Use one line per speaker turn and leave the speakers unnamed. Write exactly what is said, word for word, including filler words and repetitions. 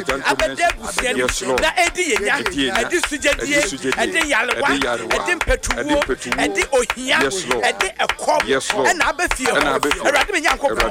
abede busia na edi yenya edi sujadie edi yalwa edi mpetuwo edi ohia edi ekom na abefie ho awurade me nyankopon